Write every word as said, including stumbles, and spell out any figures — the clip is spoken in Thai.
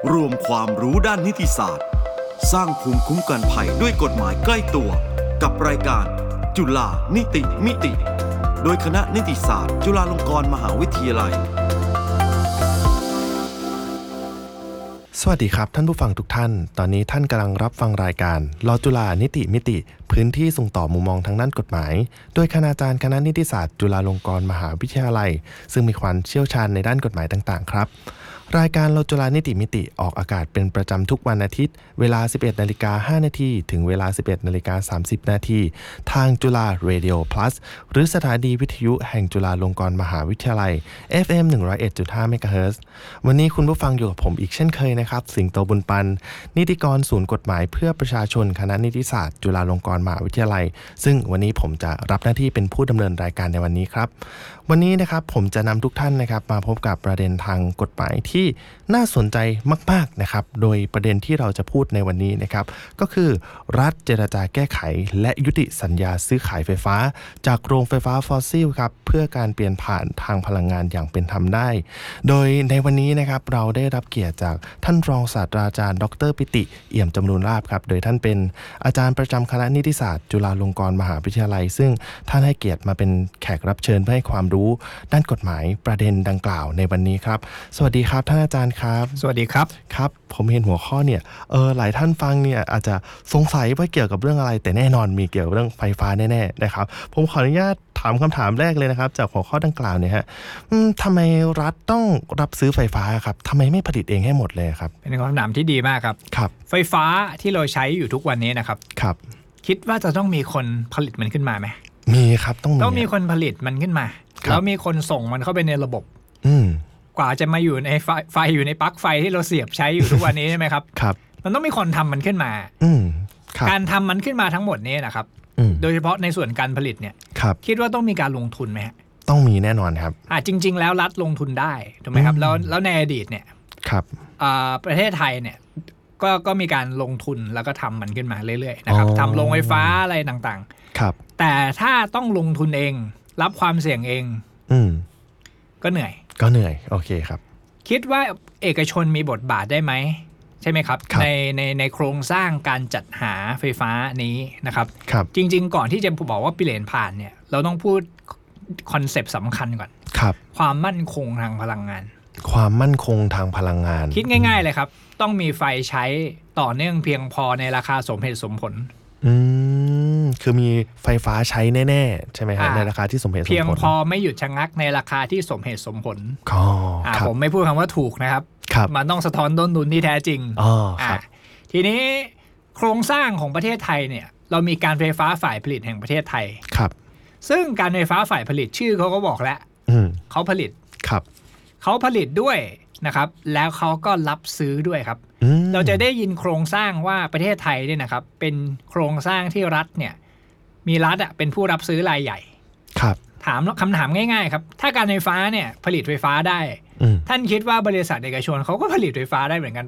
รวมความรู้ด้านนิติศาสตร์สร้างภูมิคุ้มกันภัยด้วยกฎหมายใกล้ตัวกับรายการจุฬานิติมิติโดยคณะนิติศาสตร์จุฬาลงกรณ์มหาวิทยาลัยสวัสดีครับท่านผู้ฟังทุกท่านตอนนี้ท่านกำลังรับฟังรายการลอจุฬานิติมิติพื้นที่ส่งต่อมุมมองทางด้านกฎหมายโดยคณาจารย์คณะนิติศาสตร์จุฬาลงกรณ์มหาวิทยาลัยซึ่งมีความเชี่ยวชาญในด้านกฎหมายต่างๆครับรายการลอจุฬานิติมิติออกอากาศเป็นประจำทุกวันอาทิตย์เวลา สิบเอ็ดนาฬิกาห้านาทีถึงเวลา สิบเอ็ดนาฬิกาสามสิบนาทีทางจุฬา Radio Plus หรือสถานีวิทยุแห่งจุฬาลงกรณ์มหาวิทยาลัย เอฟ เอ็ม หนึ่งร้อยเอ็ดจุดห้า เมกะเฮิรตซ์วันนี้คุณผู้ฟังอยู่กับผมอีกเช่นเคยนะครับสิงโตบุญปันนิติกรศูนย์กฎหมายเพื่อประชาชนคณะนิติศาสตร์จุฬาลงกรณ์มหาวิทยาลัยซึ่งวันนี้ผมจะรับหน้าที่เป็นผู้ดำเนินรายการในวันนี้ครับวันนี้นะครับผมจะนำทุกท่านนะครับมาพบกับประเด็นทางกฎหมายที่น่าสนใจมากๆนะครับโดยประเด็นที่เราจะพูดในวันนี้นะครับก็คือรัฐเจรจาแก้ไขและยุติสัญญาซื้อขายไฟฟ้าจากโรงไฟฟ้าฟอสซิลครับเพื่อการเปลี่ยนผ่านทางพลังงานอย่างเป็นธรรมได้โดยในวันนี้นะครับเราได้รับเกียรติจากท่านรองศาสตราจารย์ดร.ปิติเอี่ยมจำนูนลาภครับโดยท่านเป็นอาจารย์ประจำคณะนิติศาสตร์จุฬาลงกรณ์มหาวิทยาลัยซึ่งท่านให้เกียรติมาเป็นแขกรับเชิญเพื่อให้ความรู้ด้านกฎหมายประเด็นดังกล่าวในวันนี้ครับสวัสดีครับท่านอาจารย์ครับสวัสดีครับครับผมเห็นหัวข้อเนี่ยเออหลายท่านฟังเนี่ยอาจจะสงสัยว่าเกี่ยวกับเรื่องอะไรแต่แน่นอนมีเกี่ยวกับเรื่องไฟฟ้าแน่ๆนะครับผมขออนุญาตถามคำถามแรกเลยนะครับจากหัวข้อดังกล่าวเนี่ยฮะทำไมรัฐต้องรับซื้อไฟฟ้าครับทำไมไม่ผลิตเองให้หมดเลยครับเป็นคำถามที่ดีมากครับครับไฟฟ้าที่เราใช้อยู่ทุกวันนี้นะครับครับคิดว่าจะต้องมีคนผลิตมันขึ้นมาไหมมีครับต้องมีต้องมีคนผลิตมันขึ้นมาแล้วมีคนส่งมันเข้าไปในระบบอืมกว่าจะมาอยู่ในไฟไฟอยู่ในปลั๊กไฟที่เราเสียบใช้อยู่ทุกวันนี้ใช่ไหมครับครับมันต้องมีคนทำมันขึ้นมาอืมการทำมันขึ้นมาทั้งหมดนี้นะครับโดยเฉพาะในส่วนการผลิตเนี่ยคิดว่าต้องมีการลงทุนไหมต้องมีแน่นอนครับอ่าจริงๆแล้วรัฐลงทุนได้ถูกไหมครับแล้วแล้วในอดีตเนี่ยครับอ่าประเทศไทยเนี่ยก็ก็มีการลงทุนแล้วก็ทำมันขึ้นมาเรื่อยๆนะครับทำโรงไฟฟ้าอะไรต่างๆครับแต่ถ้าต้องลงทุนเองรับความเสี่ยงเองอืมก็เหนื่อยก็เหนื่อยโอเคครับคิดว่าเอกชนมีบทบาทได้ไหมใช่ไหมครับในในในโครงสร้างการจัดหาไฟฟ้านี้นะครับจริงๆก่อนที่จะบอกว่าเปลี่ยนผ่านเนี่ยเราต้องพูดคอนเซปต์สำคัญก่อนครับความมั่นคงทางพลังงานความมั่นคงทางพลังงานคิดง่ายๆเลยครับต้องมีไฟใช้ต่อเนื่องเพียงพอในราคาสมเหตุสมผลอืมคือมีไฟฟ้าใช้แน่ๆใช่ไหมครับในราคาที่สมเหตุสมผลเพียงพอไม่หยุดชะงักในราคาที่สมเหตุสมผลอ๋อผมไม่พูดคำว่าถูกนะครับมันต้องสะท้อนต้นทุนที่แท้จริงอ๋อครับทีนี้โครงสร้างของประเทศไทยเนี่ยเรามีการไฟฟ้าฝ่ายผลิตแห่งประเทศไทยครับซึ่งการไฟฟ้าฝ่ายผลิตชื่อเขาก็บอกแล้วเขาผลิตครับเขาผลิตด้วยนะครับแล้วเขาก็รับซื้อด้วยครับเราจะได้ยินโครงสร้างว่าประเทศไทยเนี่ยนะครับเป็นโครงสร้างที่รัฐเนี่ยมีรัฐอ่ะเป็นผู้รับซื้อรายใหญ่ครับถามคำถามง่ายๆครับถ้าการไฟฟ้าเนี่ยผลิตไฟฟ้าได้ท่านคิดว่าบริษัทเอกชนเขาก็ผลิตไฟฟ้าได้เหมือนกัน